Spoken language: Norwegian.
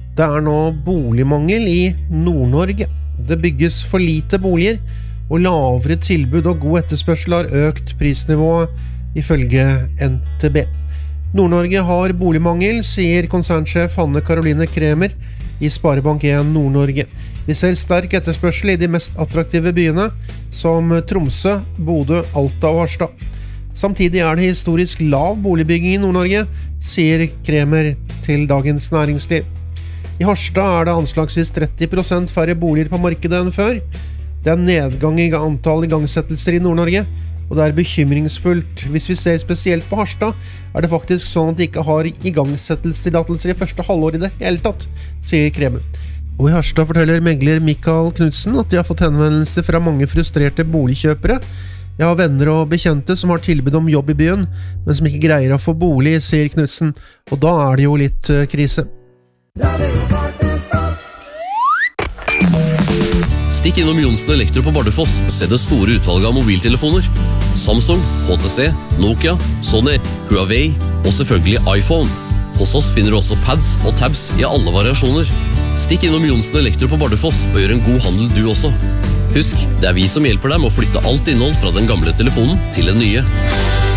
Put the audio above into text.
Det nå boligmangel i Nord-Norge. Det bygges for lite boliger, og lavere tilbud og god etterspørsel har økt prisnivået, ifølge NTB. Nord-Norge har boligmangel, sier konsernsjef Hanne Caroline Kremer i Sparebank 1 Nord-Norge. Vi ser sterk etterspørsel i de mest attraktive byene, som Tromsø, Bodø, Alta og Harstad. Samtidig det historisk lav boligbygging i Nord-Norge, sier Kremer til Dagens Næringsliv. I Harstad det anslagsvis 30% færre boliger på markedet enn før. Det nedgang i antall igangsettelser i Nord-Norge, og det bekymringsfullt. Hvis vi ser spesielt på Harstad, det faktisk sånn at de ikke har igangsettelsestillatelser i første halvår i det hele tatt, sier Kremer. Og i Harstad forteller megler Mikael Knudsen at de har fått henvendelser fra mange frustrerte boligkjøpere. Jeg har venner og bekjente som har tilbud om jobb i byen, men som ikke greier å få bolig, sier Knudsen, og da det jo litt krise. Stikk innom Johnsen Elektro på Bardufoss og se det store utvalget av mobiltelefoner. Samsung, HTC, Nokia, Sony, Huawei og selvfølgelig iPhone. Hos oss finner du også pads og tabs i alle variasjoner. Stikk innom Johnsen Elektro på Bardufoss og gjør en god handel du også. Husk, det vi som hjelper deg med å flytte alt innhold fra den gamle telefonen til den nye.